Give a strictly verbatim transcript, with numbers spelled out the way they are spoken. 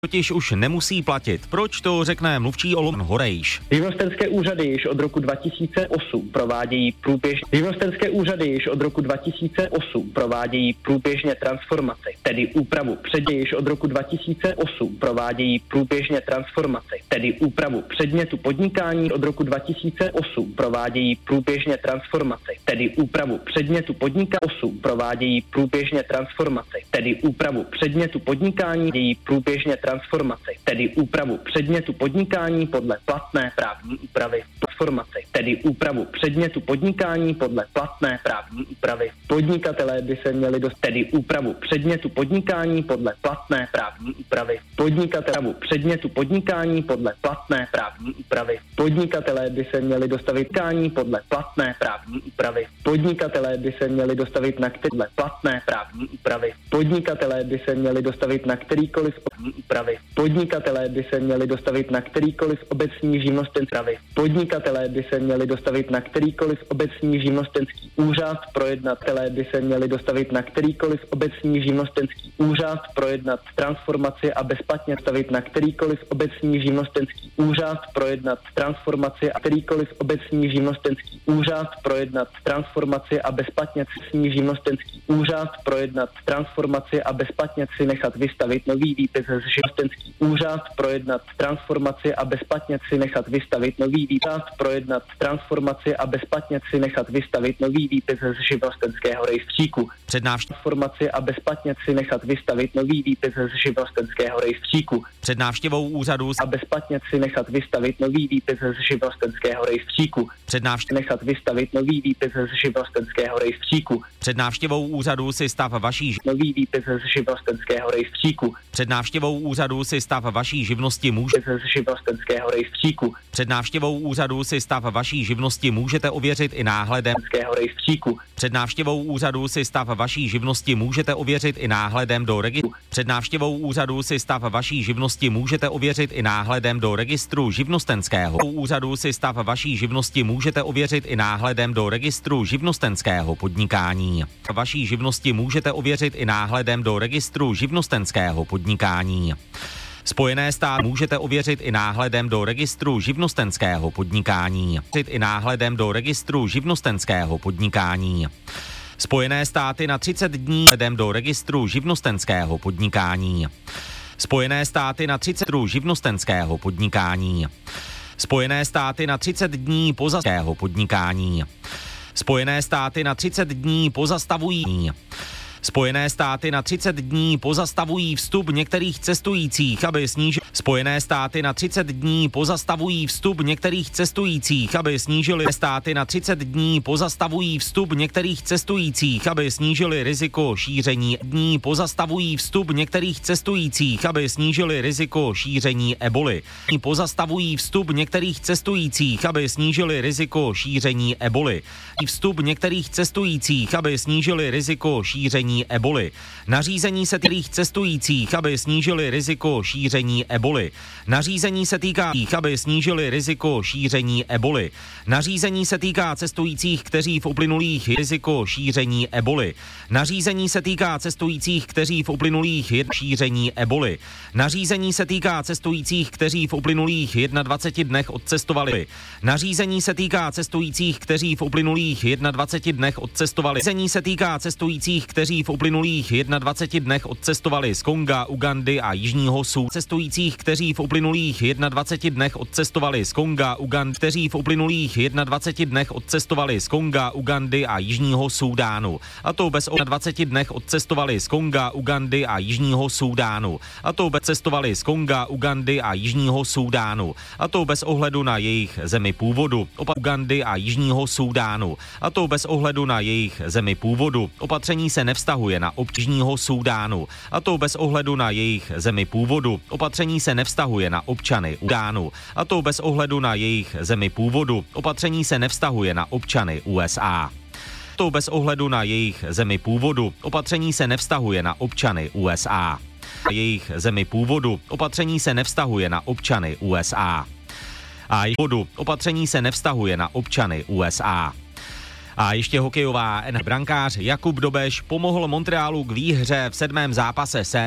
totiž už nemusí platit. Proč, to řekne mluvčí Olomouc Horejš. Živnostenské úřady již od roku dva tisíce osm provádějí průběžně Živnostenské úřady již od roku dva tisíce osm provádějí průběžně transformaci, tedy úpravu předmětu již od roku dva tisíce osm provádějí průběžně transformaci, tedy úpravu předmětu podnikání od roku dva tisíce osm provádějí průběžně transformaci, tedy úpravu předmětu podnikání osm provádějí průběžně transformaci, tedy úpravu předmětu podnikání dějí průběžně transformaci, tedy úpravu předmětu podnikání podle platné právní úpravy transformaci, tedy úpravu předmětu podnikání podle platné právní úpravy. Podnikatelé by se měli dostat, tedy úpravu předmětu podnikání podle platné právní úpravy. Podnikatelé předmětu podnikání podle platné právní úpravy. Podnikatelé by se měli dostavit podnikání podle platné právní úpravy. Podnikatelé by se měli dostavit na které platné právní úpravy. Podnikatelé by se měli dostavit na kterýkoliv obecní úpravy. Podnikatelé by se měli dostavit na kterýkoliv obecní živnostenský úpravy. Podnikatelé by se měli dostavit na kterýkoliv obecní živnostenský úřad, projednatelé by se měli dostavit na kterýkoliv obecní živnostenský úřad, projednat transformaci a bezplatně stavit na kterýkoliv obecní živnostenský úřad, projednat transformaci a kterýkoliv obecní živnostenský úřad, projednat transformaci a bezplatně si živnostenský úřad, projednat transformaci a bezplatně si nechat vystavit nový výpis z živnostenský úřad, projednat transformaci a bezplatně si nechat vystavit nový výpis, projednat transformaci a bezplatně si nechat vystavit nový výpis z živnostenského rejstříku. Před návštěvou Transformaci a bezplatně si nechat vystavit nový výpis z živnostenského rejstříku. Před návštěvou úřadu A bezplatně si nechat vystavit nový výpis z živnostenského rejstříku. Před návštěvou Nechat vystavit nový výpis z živnostenského rejstříku. Před návštěvou úřadu si stav vaší Nový výpis z živnostenského rejstříku. Před návštěvou úřadu si stav vaší živnosti může Z živnostenského rejstříku. Před návštěvou úřadu si stav vaší živnosti můžete ověřit i náhledem. Rejstříku. Před návštěvou úřadu si stav vaší živnosti můžete ověřit i náhledem do registru. Před návštěvou úřadu si stav vaší živnosti můžete ověřit i náhledem do registru živnostenského. Úřadu si stav vaší živnosti můžete ověřit i náhledem do registru živnostenského podnikání. Vaší živnosti můžete ověřit i náhledem do registru živnostenského podnikání. Spojené státy můžete ověřit i náhledem do registru živnostenského podnikání. I náhledem do registru živnostenského podnikání. Spojené státy na třicet dní náhledem do registru živnostenského podnikání. Spojené státy na třicet dní živnostenského podnikání. Spojené státy na třicet dní pozastavského podnikání. Spojené státy na třicet dní pozastavují. Spojené státy na třicet dní pozastavují vstup některých cestujících, aby snížili Spojené státy na třicet dní pozastavují vstup některých cestujících, aby snížili státy na třicet dní pozastavují vstup některých cestujících, aby snížili riziko šíření dní pozastavují vstup některých cestujících, aby snížili riziko šíření eboli. Pozastavují vstup některých cestujících, aby snížili riziko šíření eboli. Vstup některých cestujících, aby snížili riziko šíření eboli. Nařízení se týká cestujících, aby snížili riziko šíření eboli. Nařízení se týká, aby snížili riziko šíření eboli. Nařízení se týká cestujících, kteří v uplynulých riziko šíření eboli. Nařízení se týká cestujících, kteří v uplynulých šíření eboli. Nařízení se týká cestujících, kteří v uplynulých dvaceti dnech odcestovali. Nařízení se týká cestujících, kteří v uplynulých dvaceti dnech odcestovali. Nařízení se týká cestujících, kteří v uplynulých dvaceti dnech odcestovali z Konga, Ugandy a Jižního Súdánu. Cestujících, kteří v uplynulých dvaceti dnech odcestovali z Konga, Ugandy, kteří v uplynulých dvaceti dnech odcestovali z Konga, Ugandy a Jižního Súdánu. A to bez dvaceti dnech odcestovali z Konga, Ugandy a Jižního Súdánu. A to bez cestovali z Konga, Ugandy a Jižního Súdánu. A to bez ohledu na jejich zemi původu. Opa Ugandy a Jižního Súdánu. A to bez ohledu na jejich zemi původu. Opatření se nevztahuje na občního Súdánu. A to bez ohledu na jejich zemi původu. Opatření se nevztahuje na občany Súdánu. A to bez ohledu na jejich zemi původu. Opatření se nevztahuje na občany U S A. To bez ohledu na jejich zemi původu. Opatření se nevztahuje na občany U S A. Jejich zemi původu. Opatření se nevztahuje na občany U S A. A jejich původu. Opatření se nevztahuje na občany U S A. A ještě hokejová. Brankář Jakub Dobeš pomohl Montrealu k výhře v sedmém zápase série.